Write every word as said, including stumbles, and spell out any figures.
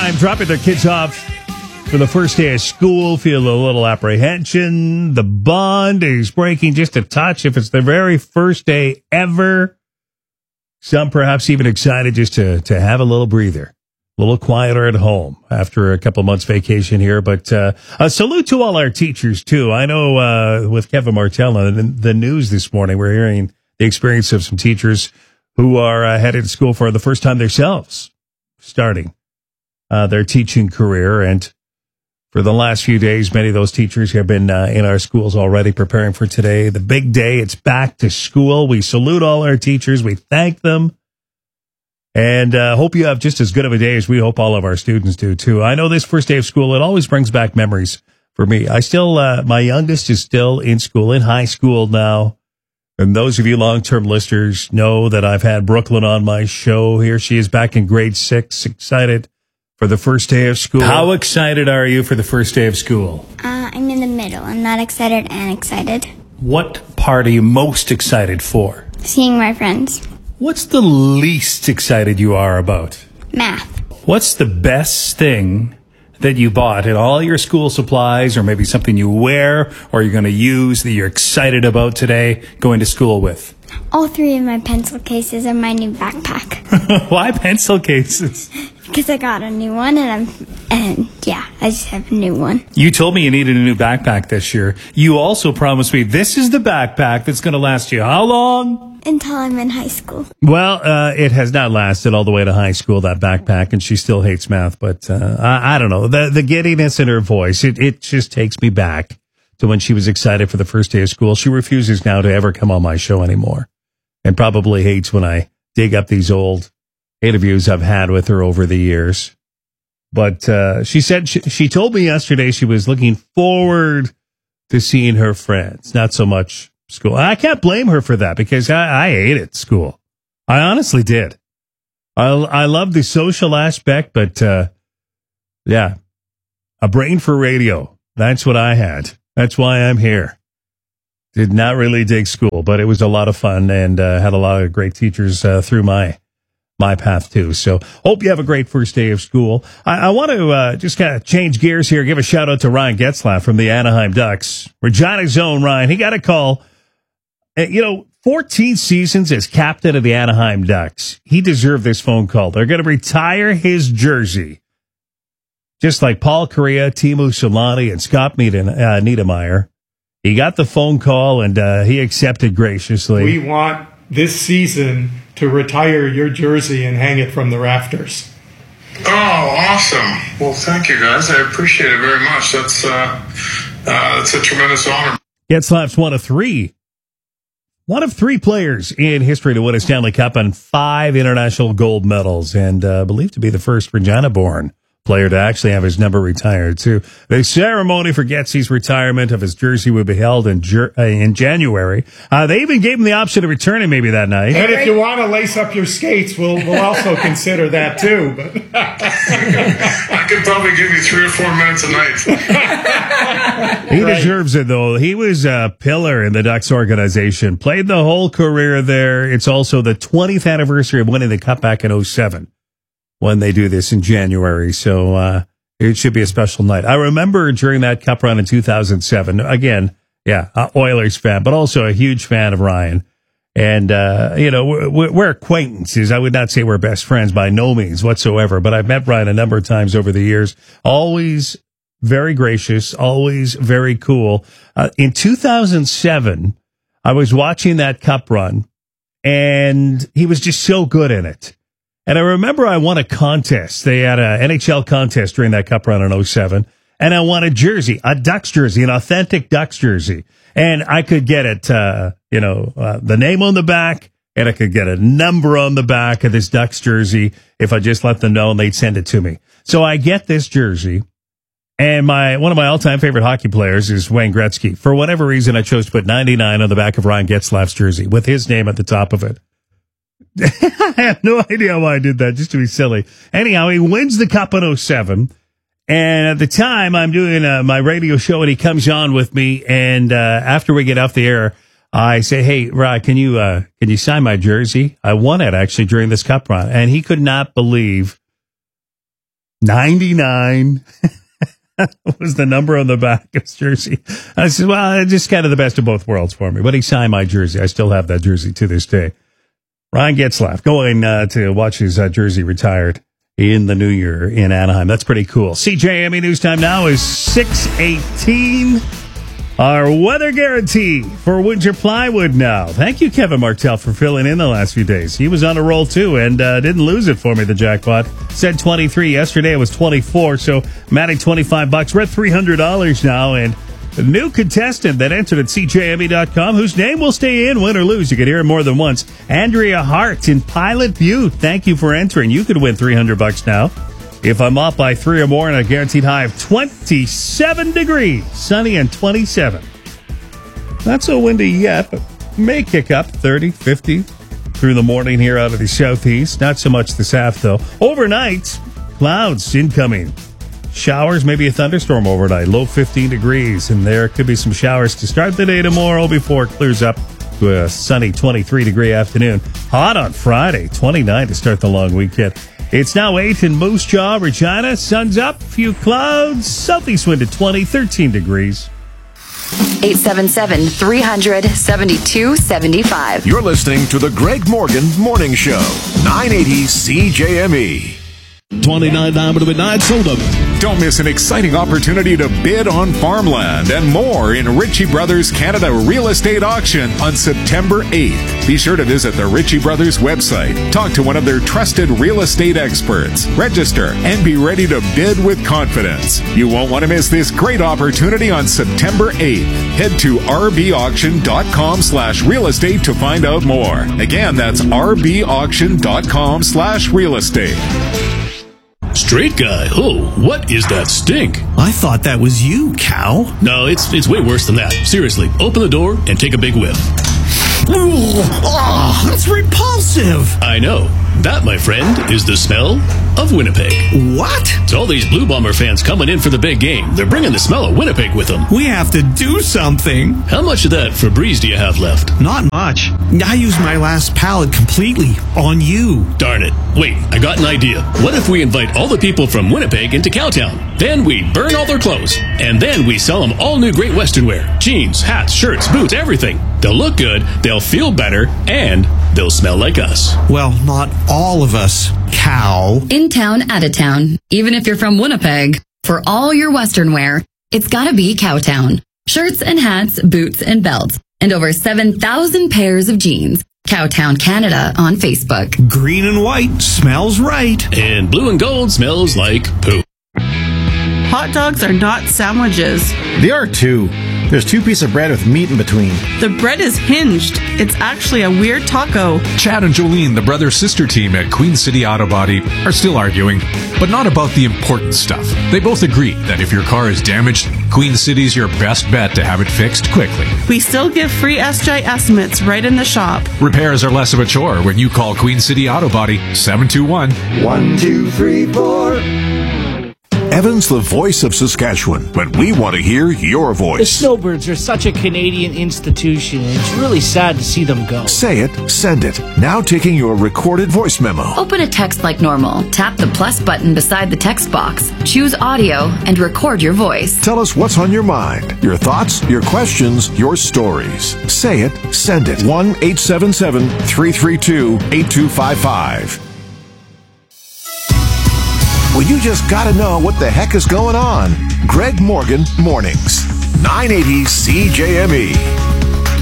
Anaheim dropping their kids off for the first day of school. Feel a little apprehension. The bond is breaking just a touch if it's their very first day ever. Some perhaps even excited just to, to have a little breather, a little quieter at home after a couple months vacation here. But uh, a salute to all our teachers, too. I know uh, with Kevin Martell on the news this morning, we're hearing the experience of some teachers who are uh, headed to school for the first time themselves, starting uh, their teaching career. And for the last few days, many of those teachers have been uh, in our schools already preparing for today. The big day, it's back to school. We salute all our teachers. We thank them. And uh, hope you have just as good of a day as we hope all of our students do, too. I know this first day of school, it always brings back memories for me. I still, uh, my youngest is still in school, in high school now. And those of you long-term listeners know that I've had Brooklyn on my show. Here she is back in grade six, excited for the first day of school. How excited are you for the first day of school? Uh, I'm in the middle. I'm not excited and excited. What part are you most excited for? Seeing my friends. What's the least excited you are about? Math. What's the best thing that you bought in all your school supplies, or maybe something you wear or you're going to use that you're excited about today going to school with? All three of my pencil cases and my new backpack. Why pencil cases? Because I got a new one, and I'm, and yeah, I just have a new one. You told me you needed a new backpack this year. You also promised me this is the backpack that's going to last you how long? Until I'm in high school. Well, uh, it has not lasted all the way to high school, that backpack, and she still hates math. But uh, I, I don't know. The, the giddiness in her voice, it, it just takes me back to when she was excited for the first day of school. She refuses now to ever come on my show anymore, and probably hates when I dig up these old interviews I've had with her over the years. But uh, she said she, she told me yesterday she was looking forward to seeing her friends, not so much school. I can't blame her for that because I, I hated school. I honestly did. I, I love the social aspect, but uh, yeah, a brain for radio. That's what I had. That's why I'm here. Did not really dig school, but it was a lot of fun, and uh, had a lot of great teachers uh, through my my path too. So hope you have a great first day of school. I, I want to uh, just kind of change gears here. Give a shout out to Ryan Getzlaff from the Anaheim Ducks. Regina's own Ryan. He got a call. Uh, you know, fourteen seasons as captain of the Anaheim Ducks. He deserved this phone call. They're going to retire his jersey. Just like Paul Kariya, Teemu Selanne, and Scott Niedermayer. He got the phone call, and uh, he accepted graciously. We want this season to retire your jersey and hang it from the rafters. Oh, awesome. Well, thank you, guys. I appreciate it very much. That's, uh, uh, that's a tremendous honor. Getzlaff's one of three. One of three players in history to win a Stanley Cup and five international gold medals, and uh, believed to be the first Regina-born player to actually have his number retired, too. The ceremony for Getsy's retirement of his jersey will be held in jer- uh, in January. Uh, they even gave him the option of returning maybe that night. And if you want to lace up your skates, we'll we'll also consider that, too. But I could probably give you three or four minutes a night. He Right. deserves it, though. He was a pillar in the Ducks organization. Played the whole career there. It's also the twentieth anniversary of winning the Cup back in oh seven. When they do this in January. So uh, it should be a special night. I remember during that Cup run in two thousand seven, again, yeah, uh, Oilers fan, but also a huge fan of Ryan. And, uh, you know, we're, we're acquaintances. I would not say we're best friends by no means whatsoever, but I've met Ryan a number of times over the years. Always very gracious, always very cool. Uh, in two thousand seven, I was watching that Cup run, and he was just so good in it. And I remember I won a contest. They had an N H L contest during that Cup run in oh seven. And I won a jersey, a Ducks jersey, an authentic Ducks jersey. And I could get it, uh, you know, uh, the name on the back, and I could get a number on the back of this Ducks jersey if I just let them know, and they'd send it to me. So I get this jersey, and my one of my all-time favorite hockey players is Wayne Gretzky. For whatever reason, I chose to put ninety-nine on the back of Ryan Getzlaff's jersey with his name at the top of it. I have no idea why I did that, just to be silly. Anyhow, he wins the Cup in oh seven, and at the time, I'm doing uh, my radio show, and he comes on with me, and uh, after we get off the air, I say, hey, Rod, can you uh, can you sign my jersey? I won it, actually, during this Cup run, and he could not believe ninety-nine was the number on the back of his jersey. I said, well, it's just kind of the best of both worlds for me. But he signed my jersey. I still have that jersey to this day. Ryan Getzlaff going uh, to watch his uh, jersey retired in the new year in Anaheim. That's pretty cool. C J M E News Time now is six eighteen. Our weather guarantee for Windsor Plywood now. Thank you, Kevin Martell, for filling in the last few days. He was on a roll, too, and uh, didn't lose it for me, the jackpot. Said twenty-three. Yesterday it was twenty-four, so matting twenty-five bucks. We're at three hundred dollars now, and a new contestant that entered at C J M E dot com, whose name will stay in, win or lose. You can hear him more than once. Andrea Hart in Pilot Butte. Thank you for entering. You could win three hundred bucks now. If I'm off by three or more, and a guaranteed high of twenty-seven degrees, sunny and twenty-seven. Not so windy yet, but may kick up thirty, fifty through the morning here out of the southeast. Not so much this half, though. Overnight, clouds incoming. Showers, maybe a thunderstorm overnight. Low fifteen degrees, and there could be some showers to start the day tomorrow before it clears up to a sunny twenty-three degree afternoon. Hot on Friday, twenty-nine to start the long weekend. It's now eight in Moose Jaw, Regina. Sun's up, few clouds. Southeast wind at twenty, thirteen degrees. eight seven seven, three hundred, seventy-two seventy-five. You're listening to the Greg Morgan Morning Show, nine eighty C J M E. twenty-nine Diamond Midnight sold up. Don't miss an exciting opportunity to bid on farmland and more in Ritchie Brothers Canada Real Estate Auction on September eighth. Be sure to visit the Ritchie Brothers website. Talk to one of their trusted real estate experts. Register and be ready to bid with confidence. You won't want to miss this great opportunity on September eighth. Head to rbauction.com slash real estate to find out more. Again, that's rbauction.com slash real estate. Straight guy. Oh, what is that stink? I thought that was you, cow. No, it's it's way worse than that. Seriously, open the door and take a big whiff. Ooh, oh, that's repulsive. I know. That, my friend, is the smell of Winnipeg. What? It's all these Blue Bomber fans coming in for the big game. They're bringing the smell of Winnipeg with them. We have to do something. How much of that Febreze do you have left? Not much. I used my last pallet completely on you. Darn it. Wait, I got an idea. What if we invite all the people from Winnipeg into Cowtown? Then we burn all their clothes. And then we sell them all new Great Western wear. Jeans, hats, shirts, boots, everything. They'll look good, they'll feel better, and they'll smell like us. Well, not all of us, cow. In town, out of town. Even if you're from Winnipeg, for all your Western wear, it's gotta be Cowtown. Shirts and hats, boots and belts, and over seven thousand pairs of jeans. Cowtown Canada on Facebook. Green and white smells right. And blue and gold smells like poop. Hot dogs are not sandwiches. They are too. There's two pieces of bread with meat in between. The bread is hinged. It's actually a weird taco. Chad and Jolene, the brother-sister team at Queen City Auto Body, are still arguing, but not about the important stuff. They both agree that if your car is damaged, Queen City's your best bet to have it fixed quickly. We still give free S J estimates right in the shop. Repairs are less of a chore when you call Queen City Auto Body, seven two one, one two three four. Evan's the voice of Saskatchewan, but we want to hear your voice. The Snowbirds are such a Canadian institution, and it's really sad to see them go. Say it, send it. Now taking your recorded voice memo. Open a text like normal. Tap the plus button beside the text box. Choose audio and record your voice. Tell us what's on your mind, your thoughts, your questions, your stories. Say it, send it. one eight seven seven, three three two, eight two five five. Well, you just gotta know what the heck is going on. Greg Morgan Mornings, nine eighty C J M E.